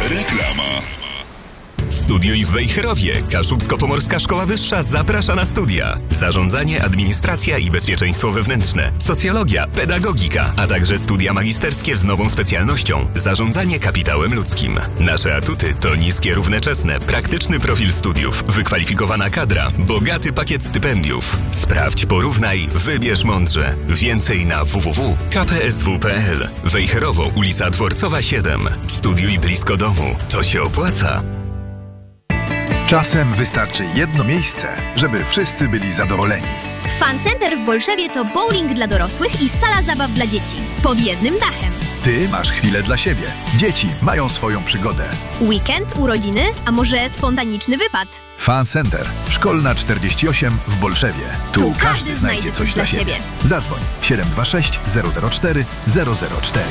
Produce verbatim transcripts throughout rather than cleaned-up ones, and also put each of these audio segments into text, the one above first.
Reklama. Studiuj w Wejherowie. Kaszubsko-Pomorska Szkoła Wyższa zaprasza na studia. Zarządzanie, administracja i bezpieczeństwo wewnętrzne, socjologia, pedagogika, a także studia magisterskie z nową specjalnością zarządzanie kapitałem ludzkim. Nasze atuty to niskie, równoczesne, praktyczny profil studiów, wykwalifikowana kadra, bogaty pakiet stypendiów. Sprawdź, porównaj, wybierz mądrze. Więcej na w w w kropka k p s w kropka p l. Wejherowo, ulica Dworcowa siedem. Studiuj blisko domu. To się opłaca. Czasem wystarczy jedno miejsce, żeby wszyscy byli zadowoleni. Fun Center w Bolszewie to bowling dla dorosłych i sala zabaw dla dzieci. Pod jednym dachem. Ty masz chwilę dla siebie. Dzieci mają swoją przygodę. Weekend, urodziny, a może spontaniczny wypad? Fun Center. Szkolna czterdzieści osiem w Bolszewie. Tu, tu każdy, każdy znajdzie coś dla siebie. siebie. Zadzwoń siedem dwa sześć zero zero cztery zero zero cztery.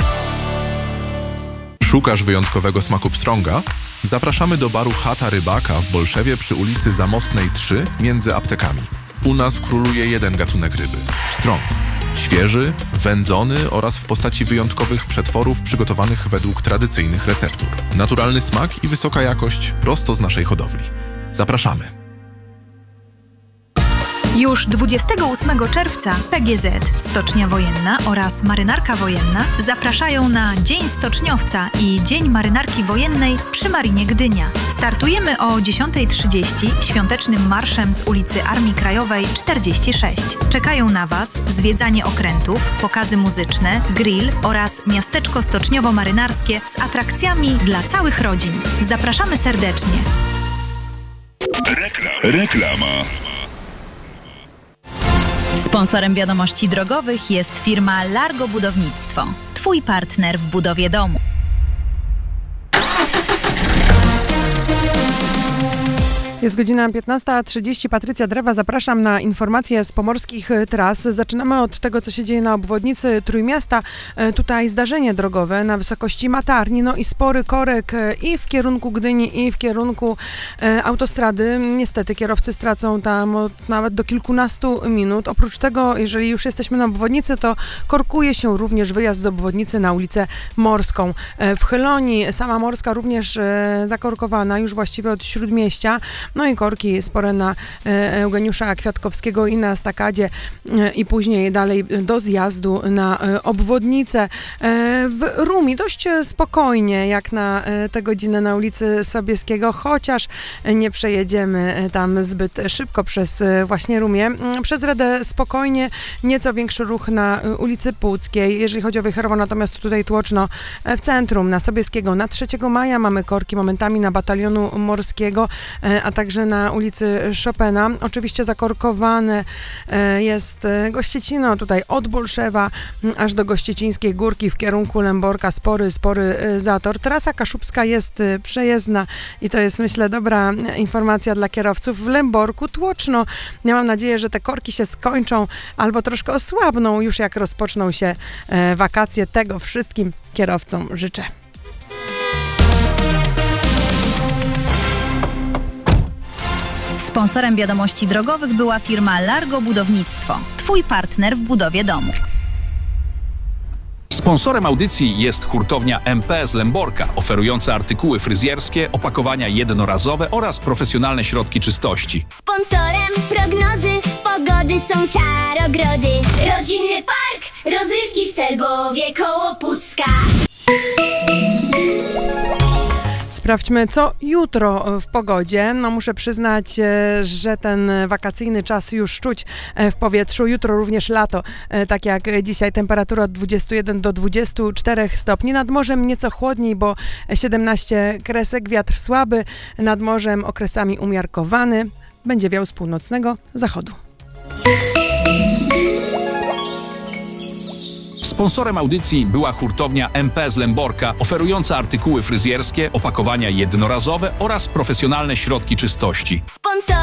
Szukasz wyjątkowego smaku pstrąga? Zapraszamy do baru Chata Rybaka w Bolszewie przy ulicy Zamostnej trzy między aptekami. U nas króluje jeden gatunek ryby – pstrąg. Świeży, wędzony oraz w postaci wyjątkowych przetworów przygotowanych według tradycyjnych receptur. Naturalny smak i wysoka jakość prosto z naszej hodowli. Zapraszamy. Już dwudziestego ósmego czerwca P G Z, Stocznia Wojenna oraz Marynarka Wojenna zapraszają na Dzień Stoczniowca i Dzień Marynarki Wojennej przy Marinie Gdynia. Startujemy o dziesiąta trzydzieści świątecznym marszem z ulicy Armii Krajowej czterdzieści sześć. Czekają na Was zwiedzanie okrętów, pokazy muzyczne, grill oraz miasteczko stoczniowo-marynarskie z atrakcjami dla całych rodzin. Zapraszamy serdecznie. Reklama. Sponsorem wiadomości drogowych jest firma Largo Budownictwo. Twój partner w budowie domu. Jest godzina piętnasta trzydzieści. Patrycja Drewa, zapraszam na informacje z pomorskich tras. Zaczynamy od tego, co się dzieje na obwodnicy Trójmiasta. Tutaj zdarzenie drogowe na wysokości Matarni, no i spory korek i w kierunku Gdyni, i w kierunku autostrady. Niestety kierowcy stracą tam nawet do kilkunastu minut. Oprócz tego, jeżeli już jesteśmy na obwodnicy, to korkuje się również wyjazd z obwodnicy na ulicę Morską. W Chylonii sama Morska również zakorkowana, już właściwie od Śródmieścia. No i korki spore na Eugeniusza Kwiatkowskiego i na Stakadzie i później dalej do zjazdu na obwodnicę. W Rumi dość spokojnie jak na tę godzinę na ulicy Sobieskiego, chociaż nie przejedziemy tam zbyt szybko przez właśnie Rumię. Przez Redę spokojnie, nieco większy ruch na ulicy Puckiej. Jeżeli chodzi o Wejherowo, natomiast tutaj tłoczno w centrum, na Sobieskiego, na trzeciego maja mamy korki momentami na Batalionu Morskiego, a także na ulicy Chopina. Oczywiście zakorkowane jest Gościecino, tutaj od Bolszewa aż do Gościecińskiej Górki w kierunku Lęborka. Spory, spory zator. Trasa kaszubska jest przejezdna i to jest, myślę, dobra informacja dla kierowców. W Lęborku tłoczno. Ja mam nadzieję, że te korki się skończą albo troszkę osłabną już jak rozpoczną się wakacje. Tego wszystkim kierowcom życzę. Sponsorem wiadomości drogowych była firma Largo Budownictwo. Twój partner w budowie domu. Sponsorem audycji jest hurtownia M P S Lęborka, oferująca artykuły fryzjerskie, opakowania jednorazowe oraz profesjonalne środki czystości. Sponsorem prognozy pogody są Czarogrody. Rodzinny park, rozrywki w Celbowie koło Pucka. Sprawdźmy, co jutro w pogodzie. No muszę przyznać, że ten wakacyjny czas już czuć w powietrzu. Jutro również lato, tak jak dzisiaj. Temperatura od dwudziestu jeden do dwudziestu czterech stopni. Nad morzem nieco chłodniej, bo siedemnaście kresek. Wiatr słaby. Nad morzem okresami umiarkowany. Będzie wiał z północnego zachodu. Sponsorem audycji była hurtownia M P S Lęborka, oferująca artykuły fryzjerskie, opakowania jednorazowe oraz profesjonalne środki czystości. Sponsor